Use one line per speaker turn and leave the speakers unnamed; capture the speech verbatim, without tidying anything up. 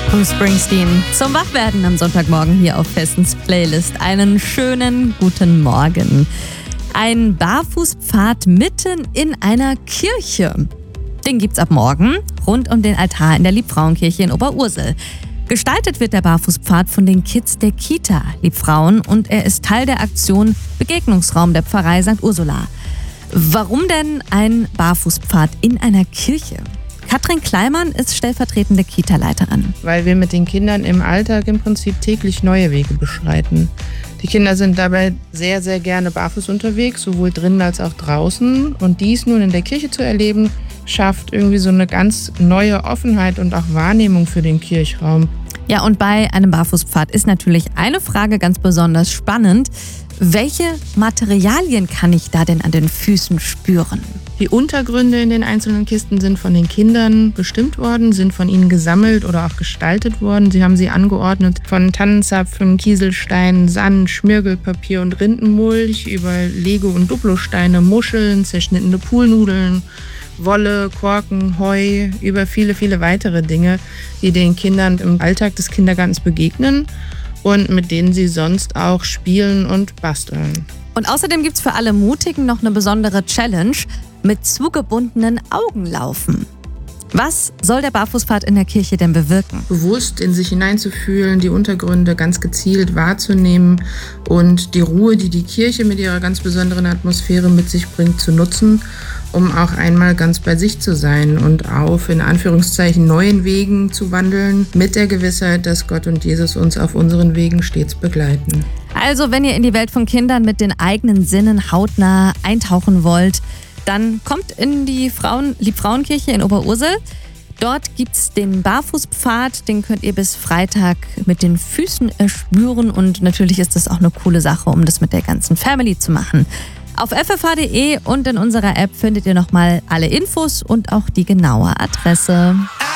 Bruce Springsteen zum Wachwerden am Sonntagmorgen hier auf Festens Playlist. Einen schönen guten Morgen. Ein Barfußpfad mitten in einer Kirche. Den gibt's ab morgen rund um den Altar in der Liebfrauenkirche in Oberursel. Gestaltet wird der Barfußpfad von den Kids der Kita Liebfrauen und er ist Teil der Aktion Begegnungsraum der Pfarrei Sankt Ursula. Warum denn ein Barfußpfad in einer Kirche? Katrin Kleimann ist stellvertretende Kita-Leiterin.
Weil wir mit den Kindern im Alltag im Prinzip täglich neue Wege beschreiten. Die Kinder sind dabei sehr, sehr gerne barfuß unterwegs, sowohl drinnen als auch draußen. Und dies nun in der Kirche zu erleben, schafft irgendwie so eine ganz neue Offenheit und auch Wahrnehmung für den Kirchraum.
Ja, und bei einem Barfußpfad ist natürlich eine Frage ganz besonders spannend. Welche Materialien kann ich da denn an den Füßen spüren?
Die Untergründe in den einzelnen Kisten sind von den Kindern bestimmt worden, sind von ihnen gesammelt oder auch gestaltet worden. Sie haben sie angeordnet von Tannenzapfen, Kieselsteinen, Sand, Schmirgelpapier und Rindenmulch über Lego- und Duplosteine, Muscheln, zerschnittene Poolnudeln, Wolle, Korken, Heu, über viele, viele weitere Dinge, die den Kindern im Alltag des Kindergartens begegnen und mit denen sie sonst auch spielen und basteln.
Und außerdem gibt es für alle Mutigen noch eine besondere Challenge: mit zugebundenen Augen laufen. Was soll der Barfußpfad in der Kirche denn bewirken?
Bewusst in sich hineinzufühlen, die Untergründe ganz gezielt wahrzunehmen und die Ruhe, die die Kirche mit ihrer ganz besonderen Atmosphäre mit sich bringt, zu nutzen, um auch einmal ganz bei sich zu sein und auf, in Anführungszeichen, neuen Wegen zu wandeln, mit der Gewissheit, dass Gott und Jesus uns auf unseren Wegen stets begleiten.
Also, wenn ihr in die Welt von Kindern mit den eigenen Sinnen hautnah eintauchen wollt, dann kommt in die Frauen, Liebfrauenkirche in Oberursel. Dort gibt's den Barfußpfad, den könnt ihr bis Freitag mit den Füßen erspüren und natürlich ist das auch eine coole Sache, um das mit der ganzen Family zu machen. Auf f f h punkt d e und in unserer App findet ihr nochmal alle Infos und auch die genaue Adresse.